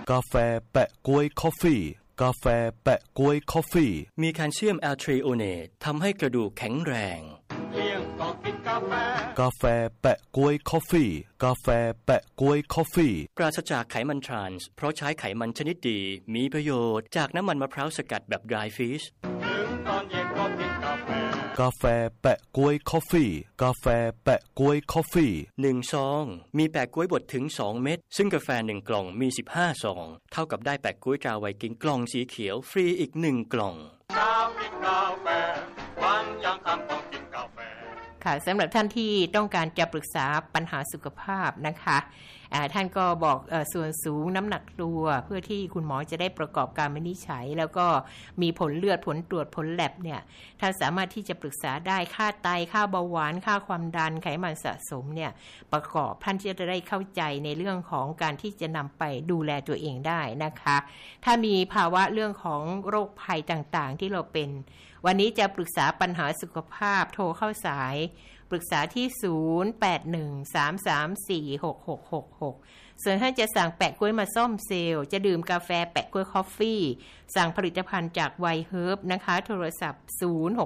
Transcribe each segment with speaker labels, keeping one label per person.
Speaker 1: กาแฟแปะก๊วยคอฟฟี่กาแฟแปะก๊วยคอฟฟี่
Speaker 2: มีแคลเซียมแอลทริโอเนตทำให้กระดูกแข็งแรง
Speaker 3: เที่ยงก็กินกาแฟ
Speaker 1: กาแฟแปะก๊วยคอฟฟี่กาแฟแปะก๊วยคอฟฟี่
Speaker 2: ปราศจากไขมันทรานส์เพราะใช้ไขมันชนิดดีมีประโยชน์จากน้ำมันมะพร้าวสกัดแบบ dry fish
Speaker 3: ถึงตอนเย็นก็กินกาแฟ
Speaker 1: กาแฟแปะก๊วยคอฟฟี่กาแฟแปะก๊วยคอฟฟี่
Speaker 2: 1ซองมีแปะก๊วยบดถึง2เม็ดซึ่งกาแฟ1กล่องมี15ซองเท่ากับได้แปะก๊วยตราไวกิ้งกล่องสีเขียวฟรีอีก1กล่อง
Speaker 3: เช้ากินกาแฟวันยังค่ำต้องกินกาแฟ
Speaker 4: ค่ะสำหรับท่านที่ต้องการจะปรึกษาปัญหาสุขภาพนะคะท่านก็บอกส่วนสูงน้ำหนักตัวเพื่อที่คุณหมอจะได้ประกอบการวินิจฉัยแล้วก็มีผลเลือดผลตรวจผลแลบเนี่ยท่านสามารถที่จะปรึกษาได้ค่าไตค่าเบาหวานค่าความดันไขมันสะสมเนี่ยประกอบท่านจะได้เข้าใจในเรื่องของการที่จะนำไปดูแลตัวเองได้นะคะถ้ามีภาวะเรื่องของโรคภัยต่างๆที่เราเป็นวันนี้จะปรึกษาปัญหาสุขภาพโทรเข้าสายปรึกษาที่0813346666ส่วนท่านจะสั่งแปะกล้วยมาซ่อมเซลล์จะดื่มกาแฟแปะกล้วยคอฟฟี่สั่งผลิตภัณฑ์จากไวเฮิร์บนะคะโทรศัพท์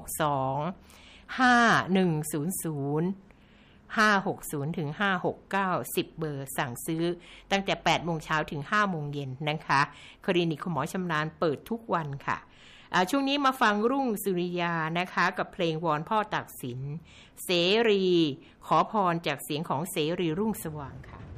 Speaker 4: 062-5100 560ถึง569 10เบอร์สั่งซื้อตั้งแต่ 8 โมงเช้าถึง 5 โมงเย็นนะคะคลินิกคุณหมอชำนาญเปิดทุกวันค่ะช่วงนี้มาฟังรุ่งสุริยานะคะกับเพลงวอนพ่อตากสินเสรีขอพรจากเสียงของเสรีรุ่งสว่างค่ะ